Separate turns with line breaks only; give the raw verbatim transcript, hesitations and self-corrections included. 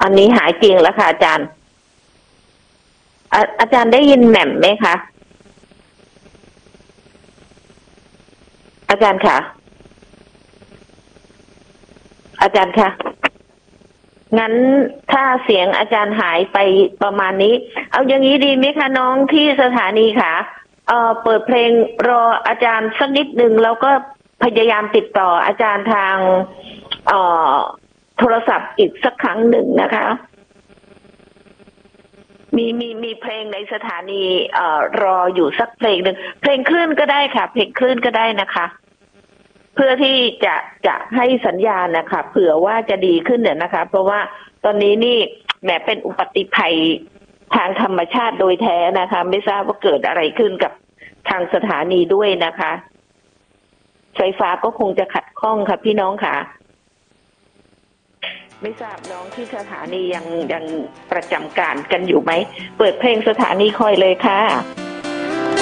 อันนี้หายจริงแล้วค่ะอาจารย์อาอาจารย์ได้ยินแหม่มไหมคะอาจารย์ค่ะอาจารย์คะงั้นถ้าเสียงอาจารย์หายไปประมาณนี้เอาอย่างนี้ดีไหมคะน้องที่สถานีค่ะเอ่อเปิดเพลงรออาจารย์สักนิดหนึ่งแล้วก็พยายามติดต่ออาจารย์ทางเอ่อโทรศัพท์อีกสักครั้งหนึ่งนะคะมีมีมีเพลงในสถานีเอ่อรออยู่สักเพลงหนึ่งเพลงคลื่นก็ได้ค่ะเพลงคลื่นก็ได้นะคะเพื่อที่จะจะให้สัญญาณนะคะเผื่อว่าจะดีขึ้นเนี่ยนะคะเพราะว่าตอนนี้นี่แหมเป็นอุบัติภัยทางธรรมชาติโดยแท้นะคะไม่ทราบว่าเกิดอะไรขึ้นกับทางสถานีด้วยนะคะไฟฟ้าก็คงจะขัดข้องค่ะพี่น้องค่ะไม่ทราบน้องที่สถานียังยังประจำการกันอยู่ไหมเปิดเพลงสถานีคอยเลยค่ะ